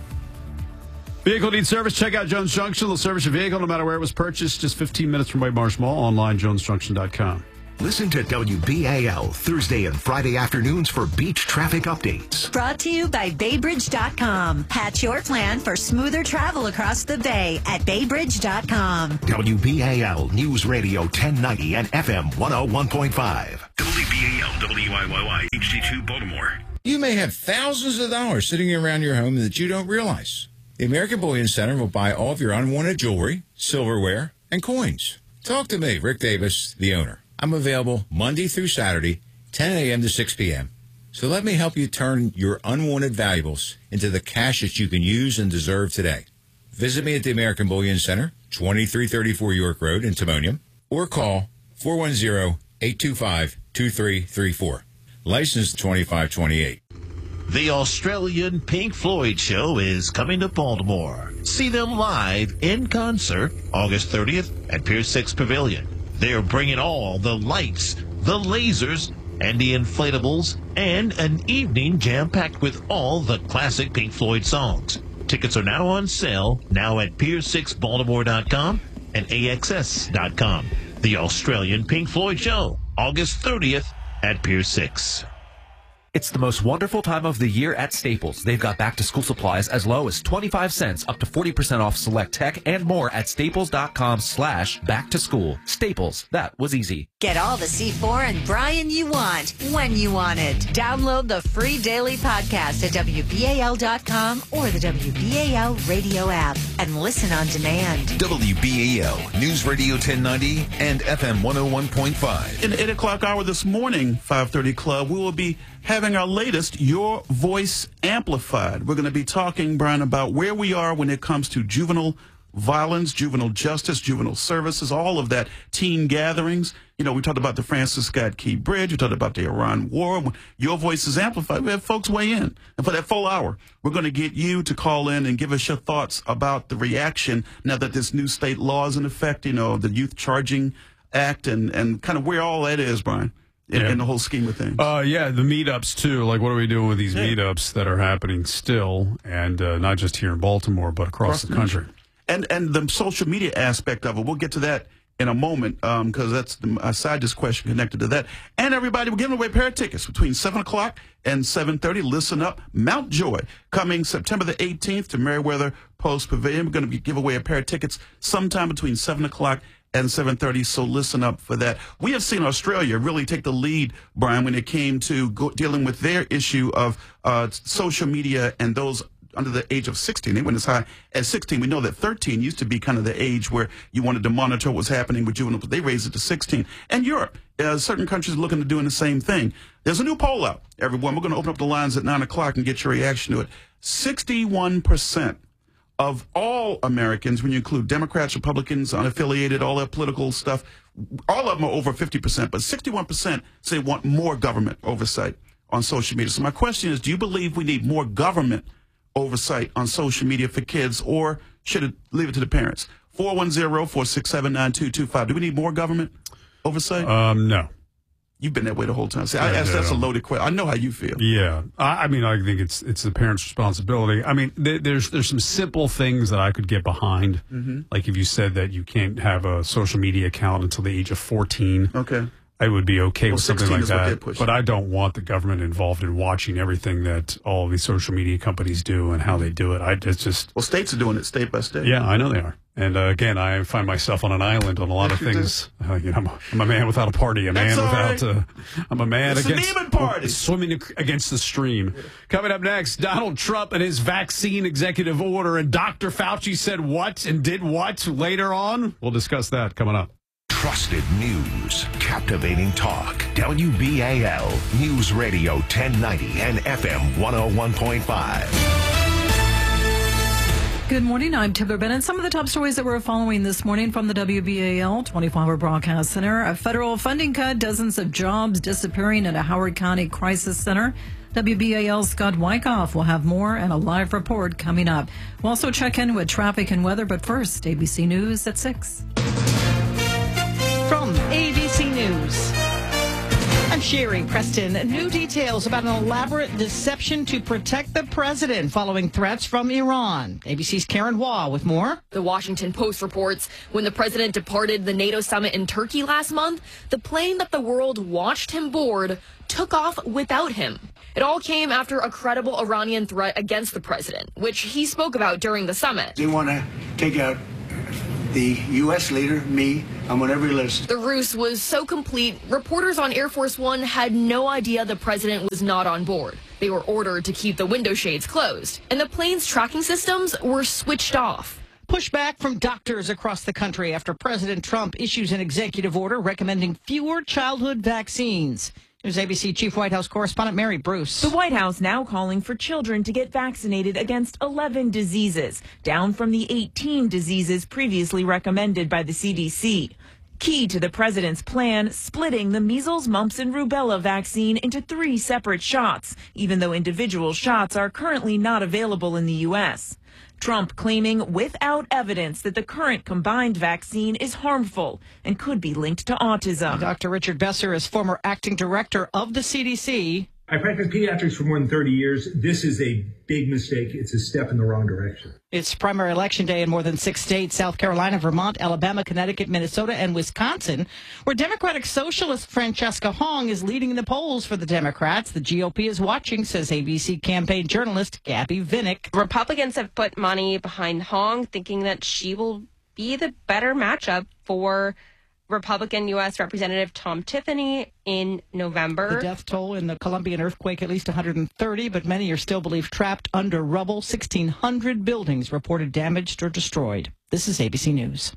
Vehicle needs service? Check out Jones Junction. They'll service your vehicle no matter where it was purchased. Just fifteen minutes from White Marsh Mall. Online, jones junction dot com. Listen to W B A L Thursday and Friday afternoons for beach traffic updates. Brought to you by Bay Bridge dot com. Hatch your plan for smoother travel across the bay at Bay Bridge dot com. W B A L News Radio ten ninety and F M one oh one point five. W B A L W I Y Y H D two Baltimore. You may have thousands of dollars sitting around your home that you don't realize. The American Bullion Center will buy all of your unwanted jewelry, silverware, and coins. Talk to me, Rick Davis, the owner. I'm available Monday through Saturday, ten a.m. to six p.m. So let me help you turn your unwanted valuables into the cash that you can use and deserve today. Visit me at the American Bullion Center, twenty-three thirty-four York Road in Timonium, or call four one zero, eight two five, two three three four. License twenty-five twenty-eight. The Australian Pink Floyd Show is coming to Baltimore. See them live in concert August thirtieth at Pier six Pavilion. They're bringing all the lights, the lasers, and the inflatables, and an evening jam-packed with all the classic Pink Floyd songs. Tickets are now on sale, now at pier six baltimore dot com and A X S dot com. The Australian Pink Floyd Show, August thirtieth at Pier six. It's the most wonderful time of the year at Staples. They've got back-to-school supplies as low as twenty-five cents, up to forty percent off select tech, and more at staples.com slash back-to-school. Staples, that was easy. Get all the C four and Brian you want, when you want it. Download the free daily podcast at W B A L dot com or the W B A L radio app and listen on demand. W B A L News Radio ten ninety and F M one oh one point five. In the eight o'clock hour this morning, five thirty Club, we will be having our latest Your Voice Amplified. We're going to be talking, Brian, about where we are when it comes to juvenile violence, juvenile justice, juvenile services, all of that, teen gatherings. You know, we talked about the Francis Scott Key Bridge. We talked about the Iran War. When Your Voice is Amplified, we have folks weigh in. And for that full hour, we're going to get you to call in and give us your thoughts about the reaction now that this new state law is in effect, you know, the Youth Charging Act, and, and kind of where all that is, Brian. In, Yeah. in the whole scheme of things. Uh, yeah, the meetups too. Like, what are we doing with these Yeah. meetups that are happening still, and uh, not just here in Baltimore, but across, across the country? And and the social media aspect of it. We'll get to that in a moment, because um, that's the, a side just question connected to that. And everybody, we're giving away a pair of tickets between seven o'clock and seven thirty. Listen up. Mount Joy, coming September the eighteenth to Meriwether Post Pavilion. We're going to give away a pair of tickets sometime between seven o'clock and seven thirty, so listen up for that. We have seen Australia really take the lead, Brian, when it came to go, dealing with their issue of uh, social media and those under the age of sixteen. They went as high as sixteen. We know that thirteen used to be kind of the age where you wanted to monitor what was happening with juveniles, but they raised it to sixteen. And Europe, uh, certain countries are looking to doing the same thing. There's a new poll out, everyone. We're going to open up the lines at nine o'clock and get your reaction to it. sixty-one percent of all Americans, when you include Democrats, Republicans, unaffiliated, all that political stuff, all of them are over fifty percent, but sixty-one percent say want more government oversight on social media. So my question is, do you believe we need more government oversight on social media for kids, or should it leave it to the parents? four one zero, four six seven, nine two two five. Do we need more government oversight? Um, no. You've been that way the whole time. See, I asked, that's a loaded question. I know how you feel. Yeah, I, I mean, I think it's it's the parents' responsibility. I mean, th- there's there's some simple things that I could get behind, Mhm. like if you said that you can't have a social media account until the age of fourteen. Okay. I would be okay Well, with something sixteen like is what they're that. pushing. But I don't want the government involved in watching everything that all of these social media companies do and how they do it. I it's just Well, states are doing it state by state. yeah, I know they are. And uh, again, I find myself on an island on a lot Yes, of you do. things. Uh, you know, I'm a, I'm a man without a party, a man That's all without. right. Uh, I'm a man It's a against demon party. swimming ac- against the stream. Coming up next, Donald Trump and his vaccine executive order, and Doctor Fauci said what and did what later on. We'll discuss that coming up. Trusted news, captivating talk. W B A L News Radio ten ninety and F M one oh one point five. Good morning. I'm Taylor Bennett. Some of the top stories that we're following this morning from the W B A L twenty-four hour Broadcast Center. A federal funding cut, dozens of jobs disappearing at a Howard County Crisis Center. W B A L's Scott Wyckoff will have more and a live report coming up. We'll also check in with traffic and weather, but first, A B C News at six. From A B C News, I'm Sherry Preston. New details about an elaborate deception to protect the president following threats from Iran. A B C's Karen Waugh with more. The Washington Post reports when the president departed the NATO summit in Turkey last month, the plane that the world watched him board took off without him. It all came after a credible Iranian threat against the president, which he spoke about during the summit. They want to take out the U S leader, me. I'm on every list. The ruse was so complete, reporters on Air Force One had no idea the president was not on board. They were ordered to keep the window shades closed, and the plane's tracking systems were switched off. Pushback from doctors across the country after President Trump issues an executive order recommending fewer childhood vaccines. Here's A B C Chief White House correspondent Mary Bruce. The White House now calling for children to get vaccinated against eleven diseases, down from the eighteen diseases previously recommended by the C D C. Key to the president's plan, splitting the measles, mumps, and rubella vaccine into three separate shots, even though individual shots are currently not available in the U S. Trump claiming without evidence that the current combined vaccine is harmful and could be linked to autism. Doctor Richard Besser is former acting director of the C D C. I practiced pediatrics for more than thirty years. This is a big mistake. It's a step in the wrong direction. It's primary election day in more than six states, South Carolina, Vermont, Alabama, Connecticut, Minnesota, and Wisconsin, where Democratic Socialist Francesca Hong is leading the polls for the Democrats. The G O P is watching, says A B C campaign journalist Gabby Vinnick. Republicans have put money behind Hong, thinking that she will be the better matchup for Republican U S Representative Tom Tiffany in November. The death toll in the Colombian earthquake, at least one hundred thirty, but many are still believed trapped under rubble. sixteen hundred buildings reported damaged or destroyed. This is A B C News.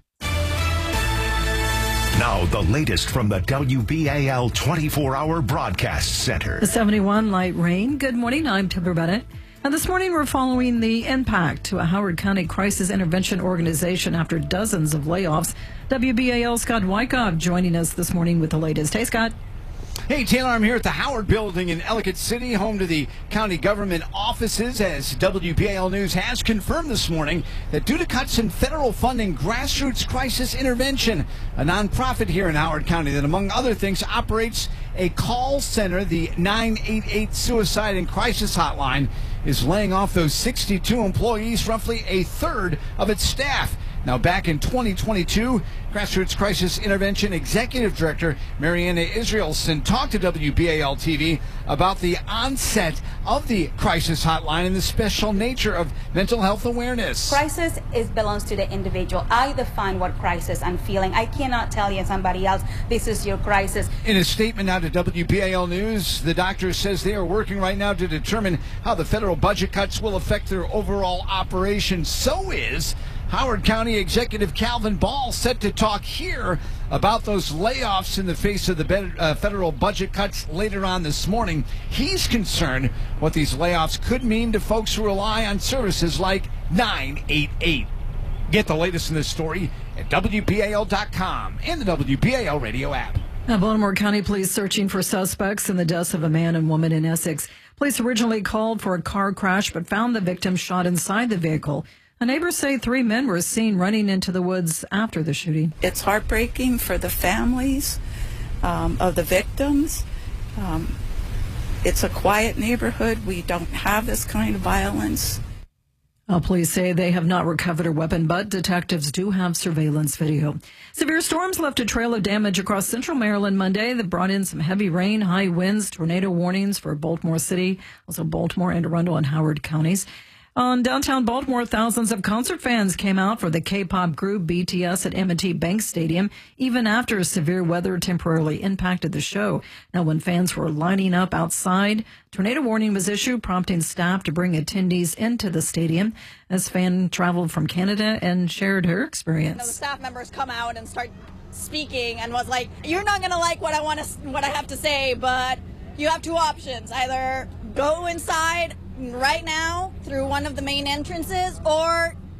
Now, the latest from the W B A L twenty-four hour Broadcast Center. The seventy-one light rain. Good morning. I'm Timber Bennett. And this morning, we're following the impact to a Howard County crisis intervention organization after dozens of layoffs. W B A L Scott Wyckoff joining us this morning with the latest. Hey, Scott. Hey, Taylor, I'm here at the Howard Building in Ellicott City, home to the county government offices, as W B A L News has confirmed this morning that due to cuts in federal funding, Grassroots Crisis Intervention, a nonprofit here in Howard County that, among other things, operates a call center, the nine eight eight Suicide and Crisis Hotline, is laying off those sixty-two employees, roughly a third of its staff. Now, back in twenty twenty-two, Grassroots Crisis Intervention Executive Director Mariana Israelson talked to W B A L T V about the onset of the crisis hotline and the special nature of mental health awareness. Crisis is belongs to the individual. I define what crisis I'm feeling. I cannot tell you somebody else, this is your crisis. In a statement now to W B A L News, the doctor says they are working right now to determine how the federal budget cuts will affect their overall operation. So is Howard County Executive Calvin Ball set to talk here about those layoffs in the face of the uh, federal budget cuts later on this morning. He's concerned what these layoffs could mean to folks who rely on services like nine eight eight. Get the latest in this story at W B A L dot com and the W B A L radio app. Now, Baltimore County Police searching for suspects in the deaths of a man and woman in Essex. Police originally called for a car crash but found the victim shot inside the vehicle. The neighbors say three men were seen running into the woods after the shooting. It's heartbreaking for the families um, of the victims. Um, it's a quiet neighborhood. We don't have this kind of violence. Uh, police say they have not recovered a weapon, but detectives do have surveillance video. Severe storms left a trail of damage across central Maryland Monday that brought in some heavy rain, high winds, tornado warnings for Baltimore City, also Baltimore, Anne Arundel, and Howard counties. On downtown Baltimore, thousands of concert fans came out for the K-pop group B T S at M and T Bank Stadium, even after severe weather temporarily impacted the show. Now, when fans were lining up outside, tornado warning was issued, prompting staff to bring attendees into the stadium. This fan traveled from Canada and shared her experience. You know, the staff members come out and start speaking and was like, "You're not going to like what I want to, what I have to say, but you have two options: either go inside right now through one of the main entrances, or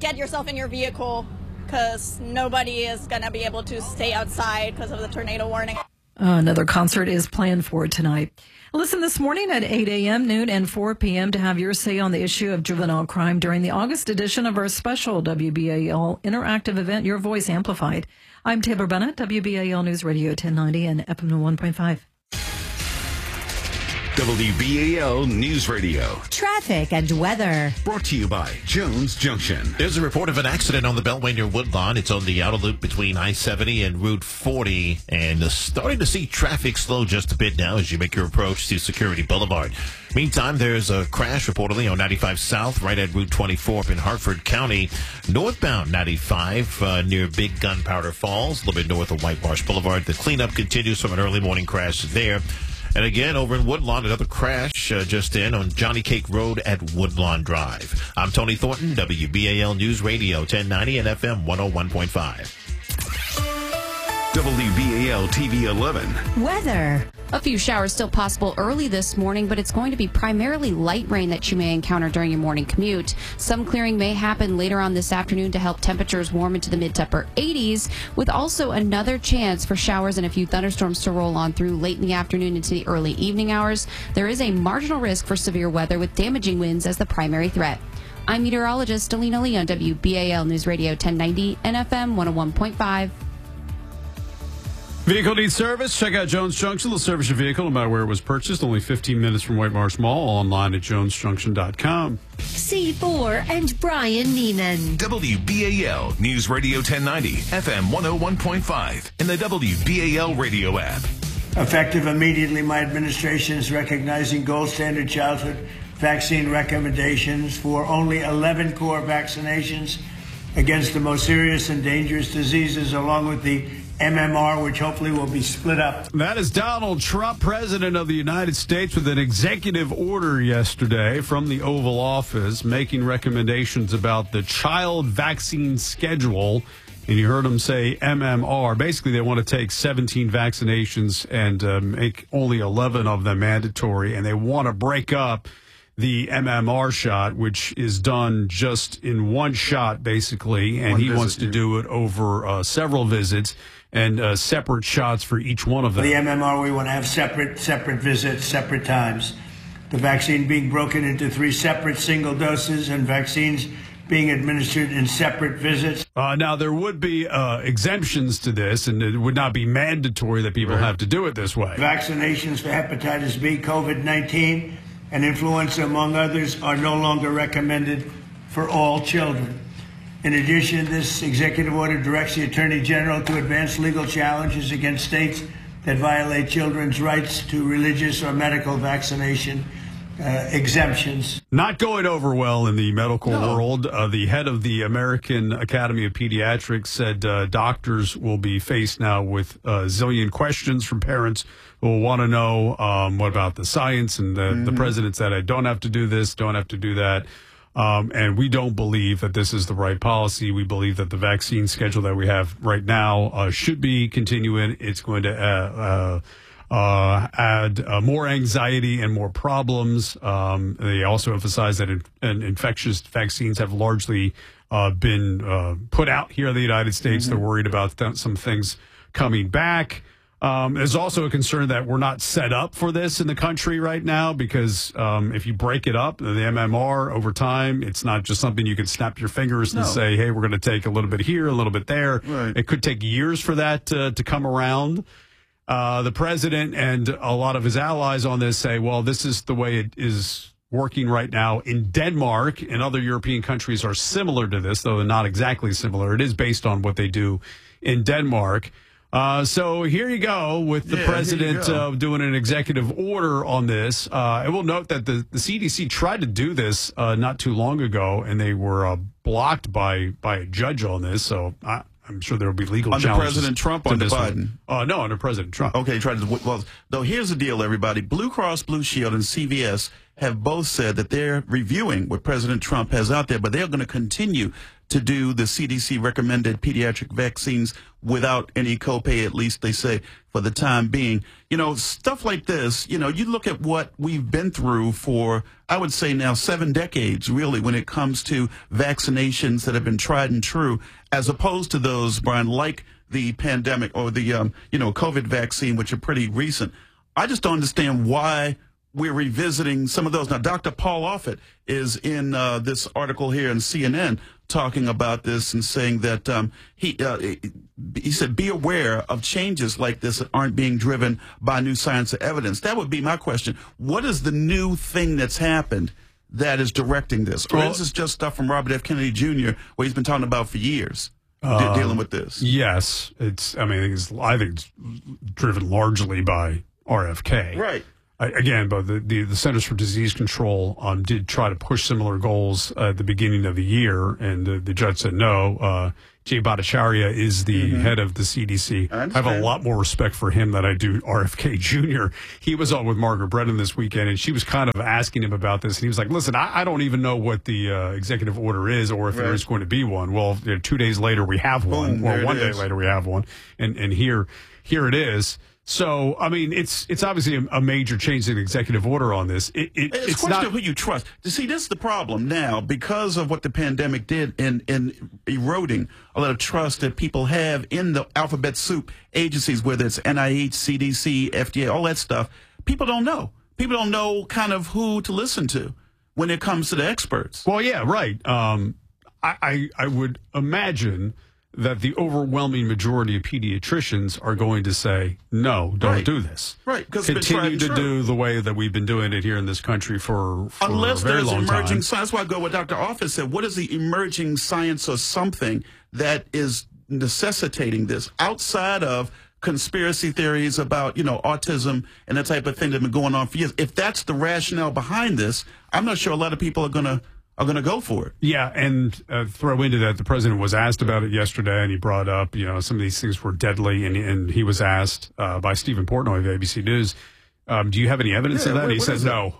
get yourself in your vehicle because nobody is going to be able to stay outside because of the tornado warning. Uh, another concert is planned for tonight. Listen this morning at eight a.m., noon, and four p.m. to have your say on the issue of juvenile crime during the August edition of our special W B A L interactive event, Your Voice Amplified. I'm Taylor Bennett, W B A L News Radio ten ninety and F M one point five. W B A L News Radio. Traffic and weather. Brought to you by Jones Junction. There's a report of an accident on the Beltway near Woodlawn. It's on the outer loop between I seventy and Route forty, and uh, starting to see traffic slow just a bit now as you make your approach to Security Boulevard. Meantime, there's a crash reportedly on ninety-five South right at Route twenty-four up in Hartford County. Northbound ninety-five uh, near Big Gunpowder Falls, a little bit north of White Marsh Boulevard. The cleanup continues from an early morning crash there. And again, over in Woodlawn, another crash uh, just in on Johnny Cake Road at Woodlawn Drive. I'm Tony Thornton, W B A L News Radio ten ninety and F M one oh one point five. W B A L T V eleven. Weather. A few showers still possible early this morning, but it's going to be primarily light rain that you may encounter during your morning commute. Some clearing may happen later on this afternoon to help temperatures warm into the mid to upper eighties, with also another chance for showers and a few thunderstorms to roll on through late in the afternoon into the early evening hours. There is a marginal risk for severe weather with damaging winds as the primary threat. I'm meteorologist Alina Lee on W B A L News Radio ten ninety and F M one oh one point five. Vehicle needs service? Check out Jones Junction. They'll service your vehicle no matter where it was purchased. Only fifteen minutes from White Marsh Mall. Online at jones junction dot com. C four and Brian Neiman. W B A L News Radio ten ninety, F M one oh one point five, and the W B A L radio app. Effective immediately, my administration is recognizing gold standard childhood vaccine recommendations for only eleven core vaccinations against the most serious and dangerous diseases, along with the M M R, which hopefully will be split up. That is Donald Trump, President of the United States, with an executive order yesterday from the Oval Office making recommendations about the child vaccine schedule. And you heard him say M M R. Basically, they want to take seventeen vaccinations and uh, make only eleven of them mandatory. And they want to break up the M M R shot, which is done just in one shot, basically. And One he visit, wants to yeah. do it over uh, several visits and uh, separate shots for each one of them. The M M R, we want to have separate, separate visits, separate times. The vaccine being broken into three separate single doses and vaccines being administered in separate visits. Uh, now, there would be uh, exemptions to this, and it would not be mandatory that people Right. have to do it this way. Vaccinations for hepatitis B, COVID nineteen, and influenza, among others, are no longer recommended for all children. In addition, this executive order directs the Attorney General to advance legal challenges against states that violate children's rights to religious or medical vaccination uh, exemptions. Not going over well in the medical No. world. Uh, the head of the American Academy of Pediatrics said uh, doctors will be faced now with a zillion questions from parents who will want to know um, what about the science, and the, Mm-hmm. the president said, I don't have to do this, don't have to do that. Um, and we don't believe that this is the right policy. We believe that the vaccine schedule that we have right now uh, should be continuing. It's going to uh, uh, uh, add uh, more anxiety and more problems. Um, they also emphasize that in, in infectious vaccines have largely uh, been uh, put out here in the United States. Mm-hmm. They're worried about th- some things coming back. Um, there's also a concern that we're not set up for this in the country right now, because um, if you break it up, the M M R over time, it's not just something you can snap your fingers and No. say, hey, we're going to take a little bit here, a little bit there. Right. It could take years for that uh, to come around. Uh, the president and a lot of his allies on this say, well, this is the way it is working right now in Denmark, and other European countries are similar to this, though they're not exactly similar. It is based on what they do in Denmark. Uh, so here you go with the Yeah, here you president go. uh, doing an executive order on this. Uh, I will note that the, the C D C tried to do this uh, not too long ago, and they were uh, blocked by by a judge on this. So I, I'm sure there will be legal Under challenges. President Trump to or under this one. Biden? Uh, no, under President Trump. Okay, tried to. Well, though here's the deal, everybody. Blue Cross Blue Shield and C V S have both said that they're reviewing what President Trump has out there, but they're going to continue to do the C D C recommended pediatric vaccines without any copay, at least they say, for the time being. You know, stuff like this, you know, you look at what we've been through for, I would say now, seven decades, really, when it comes to vaccinations that have been tried and true, as opposed to those, Brian, like the pandemic or the, um, you know, COVID vaccine, which are pretty recent. I just don't understand why we're revisiting some of those. Now, Doctor Paul Offit is in uh, this article here in C N N talking about this and saying that um, he uh, he said, be aware of changes like this that aren't being driven by new science or evidence. That would be my question. What is the new thing that's happened that is directing this? Or Well, is this just stuff from Robert F. Kennedy Junior where he's been talking about for years, de- Uh, dealing with this? Yes, it's. I mean, it's, I think it's driven largely by R F K. Right. I, again, but the, the the Centers for Disease Control um, did try to push similar goals uh, at the beginning of the year, and uh, the judge said no. Uh, Jay Bhattacharya is the Mhm. head of the C D C. I I, have a understand. lot more respect for him than I do R F K Junior He was on with Margaret Brennan this weekend, and she was kind of asking him about this, and he was like, listen, I, I don't even know what the uh, executive order is or if there Right. is going to be one. Well, you know, two days later we have one, Boom, or there it one day is. later we have one, and, and here here it is. So, I mean, it's it's obviously a, a major change in executive order on this. It, it, It's, it's a question not of who you trust. You see, this is the problem now because of what the pandemic did in, in eroding a lot of trust that people have in the alphabet soup agencies, whether it's N I H, C D C, F D A, all that stuff. People don't know. People don't know kind of who to listen to when it comes to the experts. Well, yeah, right. Um, I, I I would imagine that the overwhelming majority of pediatricians are going to say, no, don't Right. do this. Right, 'cause it's been tried Continue and to true. do the way that we've been doing it here in this country for, for Unless a very there's long emerging time. science. That's why I go with Doctor Office said. What is the emerging science or something that is necessitating this outside of conspiracy theories about, you know, autism and that type of thing that have been going on for years? If that's the rationale behind this, I'm not sure a lot of people are going to are going to go for it. Yeah, and uh, throw into that, the president was asked about it yesterday, and he brought up, you know, some of these things were deadly, and, and he was asked uh, by Stephen Portnoy of A B C News, um, do you have any evidence Yeah, of that? what- he what said is it? no.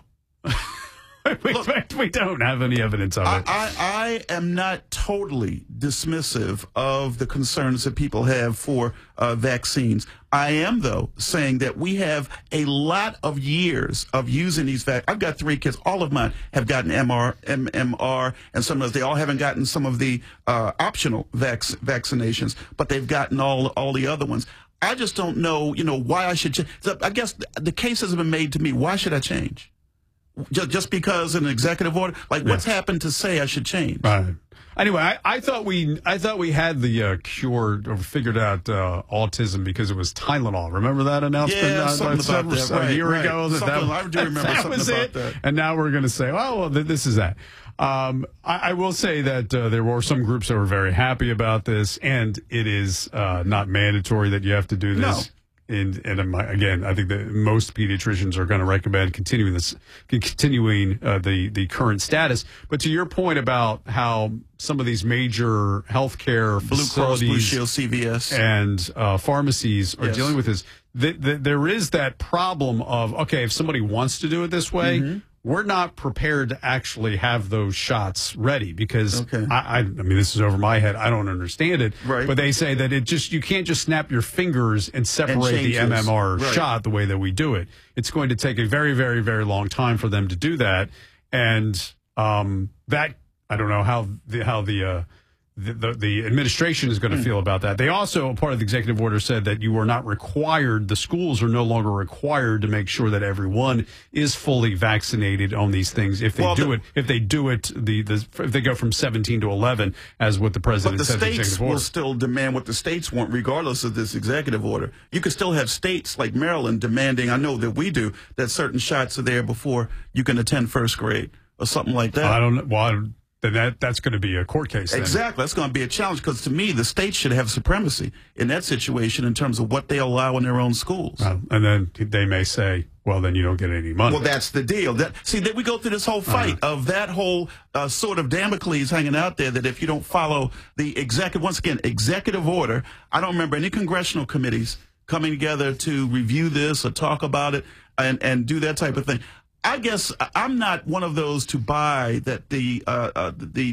we, we don't have any evidence of I, it. I, I am not totally dismissive of the concerns that people have for uh, vaccines. I am, though, saying that we have a lot of years of using these vaccines. I've got three kids. All of mine have gotten M R, M M R, and some of those. They all haven't gotten some of the uh, optional vac- vaccinations, but they've gotten all all the other ones. I just don't know, you know, why I should change. I guess the case has been made to me. Why should I change? Just, just because an executive order? Like, what's happened to say I should change? Right. Anyway, I, I thought we I thought we had the uh, cure or figured out uh, autism because it was Tylenol. Remember that announcement? Yeah, uh, something about several- that. a Right, year right. ago. That, Something- that, I do remember that something was about it. that. And now we're going to say, oh, well, th- this is that. Um, I, I will say that uh, there were some groups that were very happy about this, and it is uh, not mandatory that you have to do this. No. And, and um, again, I think that most pediatricians are going to recommend continuing this, continuing uh, the the current status. But to your point about how some of these major healthcare Blue Cross, facilities, Blue Shield, C V S. and uh, pharmacies are Yes. dealing with this, th- th- there is that problem of okay, if somebody wants to do it this way. Mm-hmm. We're not prepared to actually have those shots ready because I, I, I mean, this is over my head. I don't understand it. Right. But they say that it just, you can't just snap your fingers and separate change the this. M M R Right. shot the way that we do it. It's going to take a very, very, very long time for them to do that. And um, that, I don't know how the, how the, uh, the, the, the administration is going to Hmm. feel about that. They also, part of the executive order, said that you are not required, the schools are no longer required to make sure that everyone is fully vaccinated on these things. If they Well, do the- it, if they do it, the, the if they go from seventeen to eleven, as what the But president the said in the states executive will order. still demand what the states want, regardless of this executive order. You could still have states like Maryland demanding, I know that we do, that certain shots are there before you can attend first grade or something like that. I don't know. Well, I don't- then that, that's going to be a court case. Then. Exactly. That's going to be a challenge because to me, the states should have supremacy in that situation in terms of what they allow in their own schools. Uh, and then they may say, well, then you don't get any money. Well, that's the deal. That see, that we go through this whole fight Uh-huh. of that whole uh, sort of Damocles hanging out there. That if you don't follow the executive, once again, executive order, I don't remember any congressional committees coming together to review this or talk about it and and do that type of thing. I guess I'm not one of those to buy that the uh, uh, the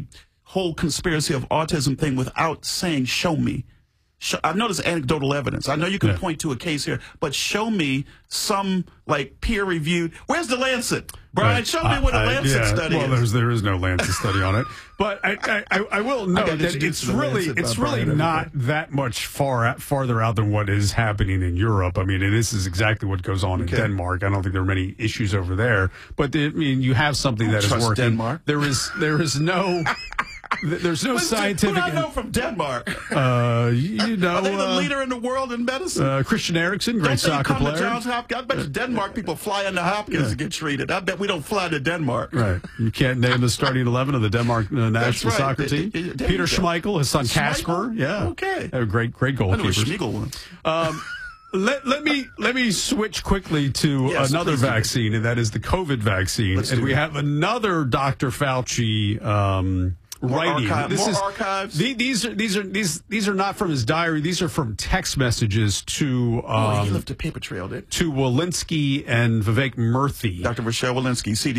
whole conspiracy of autism thing without saying, show me. Show, I know there's anecdotal evidence. I know you can Yeah. point to a case here, but show me some like peer-reviewed. Where's the Lancet? Brian, Right. show me what a I- I- Lancet yeah. study well, is. There's, there is no Lancet study on it. But I, I, I will note got that introduced it's to the really Lancet by it's really Brian not every that much far out, farther out than what is happening in Europe. I mean, this is exactly what goes on Okay. in Denmark. I don't think there are many issues over there. But the, I mean, you have something I that don't is trust working. Denmark. There is there is no th- there's no Who's- scientific. Who do I know from Denmark? uh, you know, Are they the uh, leader in the world in medicine? uh, Christian Eriksen, great Don't they soccer come player. to Johns Hopkins? I bet you Denmark people fly into Hopkins Yeah. to get treated. I bet we don't fly to Denmark. Right. You can't name the starting eleven of the Denmark uh, national right. soccer There- team. there- there Peter you go. Schmeichel, his son Schmeichel? Casper. Yeah. Okay. They're great, great I know where goalkeepers. Schmeigel went. Um, let, let me let me switch quickly to Yes, another please do. vaccine, and that is the COVID vaccine. Let's and do we that. have another Doctor Fauci um, More writing. archive- this more is, archives? the- these are these are these these are not from his diary. These are from text messages to Oh, he um, left a paper trail, did to Walensky and Vivek Murthy. Doctor Rochelle Walensky, C D